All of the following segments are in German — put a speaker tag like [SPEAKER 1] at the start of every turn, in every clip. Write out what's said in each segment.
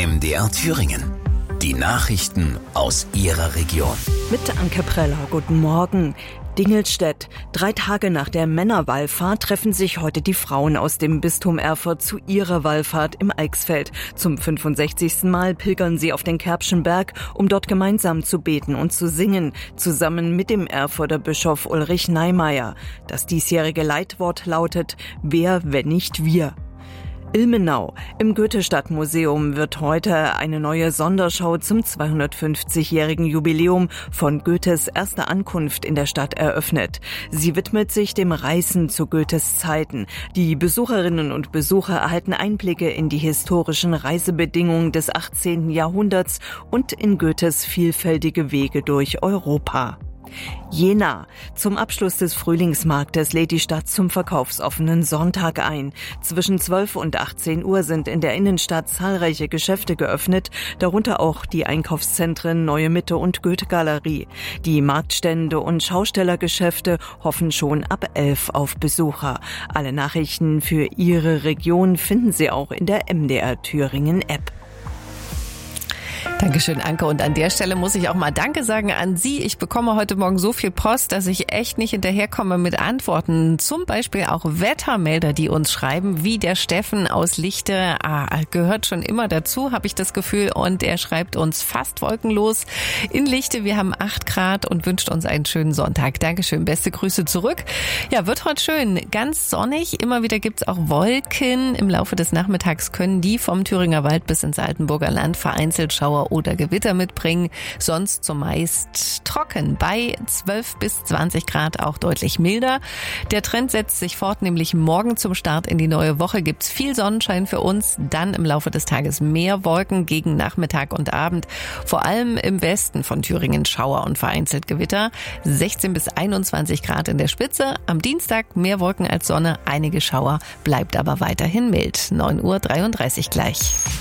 [SPEAKER 1] MDR Thüringen. Die Nachrichten aus Ihrer Region.
[SPEAKER 2] Mit Anke Preller, guten Morgen. Dingelstedt. 3 Tage nach der Männerwallfahrt treffen sich heute die Frauen aus dem Bistum Erfurt zu ihrer Wallfahrt im Eichsfeld. Zum 65. Mal pilgern sie auf den Kerbschen Berg, um dort gemeinsam zu beten und zu singen, zusammen mit dem Erfurter Bischof Ulrich Neimeyer. Das diesjährige Leitwort lautet: Wer, wenn nicht wir? Ilmenau. Im Goethe-Stadtmuseum wird heute eine neue Sonderschau zum 250-jährigen Jubiläum von Goethes erster Ankunft in der Stadt eröffnet. Sie widmet sich dem Reisen zu Goethes Zeiten. Die Besucherinnen und Besucher erhalten Einblicke in die historischen Reisebedingungen des 18. Jahrhunderts und in Goethes vielfältige Wege durch Europa. Jena. Zum Abschluss des Frühlingsmarktes lädt die Stadt zum verkaufsoffenen Sonntag ein. Zwischen 12 und 18 Uhr sind in der Innenstadt zahlreiche Geschäfte geöffnet, darunter auch die Einkaufszentren Neue Mitte und Goethe-Galerie. Die Marktstände und Schaustellergeschäfte hoffen schon ab 11 auf Besucher. Alle Nachrichten für Ihre Region finden Sie auch in der MDR Thüringen App.
[SPEAKER 3] Dankeschön, Anke. Und an der Stelle muss ich auch mal Danke sagen an Sie. Ich bekomme heute Morgen so viel Post, dass ich echt nicht hinterherkomme mit Antworten. Zum Beispiel auch Wettermelder, die uns schreiben, wie der Steffen aus Lichte. Gehört schon immer dazu, habe ich das Gefühl. Und er schreibt uns fast wolkenlos in Lichte. Wir haben 8 Grad und wünscht uns einen schönen Sonntag. Dankeschön. Beste Grüße zurück. Ja, wird heute schön. Ganz sonnig. Immer wieder gibt's auch Wolken. Im Laufe des Nachmittags können die vom Thüringer Wald bis ins Altenburger Land vereinzelt Schauer oder Gewitter mitbringen, sonst zumeist trocken. Bei 12 bis 20 Grad auch deutlich milder. Der Trend setzt sich fort, nämlich morgen zum Start in die neue Woche gibt's viel Sonnenschein für uns, dann im Laufe des Tages mehr Wolken gegen Nachmittag und Abend. Vor allem im Westen von Thüringen Schauer und vereinzelt Gewitter. 16 bis 21 Grad in der Spitze. Am Dienstag mehr Wolken als Sonne, einige Schauer, bleibt aber weiterhin mild. 9:33 Uhr gleich.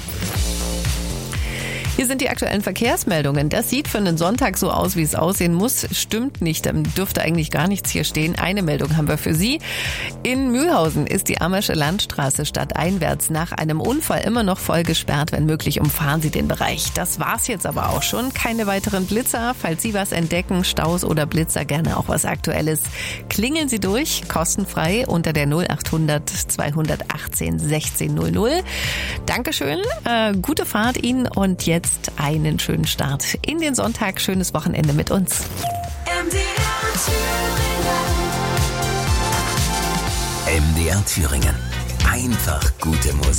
[SPEAKER 3] Hier sind die aktuellen Verkehrsmeldungen. Das sieht für einen Sonntag so aus, wie es aussehen muss. Stimmt nicht, dann dürfte eigentlich gar nichts hier stehen. Eine Meldung haben wir für Sie. In Mühlhausen ist die Ammersche Landstraße stadteinwärts nach einem Unfall immer noch voll gesperrt. Wenn möglich, umfahren Sie den Bereich. Das war's jetzt aber auch schon. Keine weiteren Blitzer. Falls Sie was entdecken, Staus oder Blitzer, gerne auch was Aktuelles. Klingeln Sie durch, kostenfrei unter der 0800 218 1600. Dankeschön, gute Fahrt Ihnen und jetzt einen schönen Start in den Sonntag. Schönes Wochenende mit uns.
[SPEAKER 1] MDR Thüringen. Einfach gute Musik.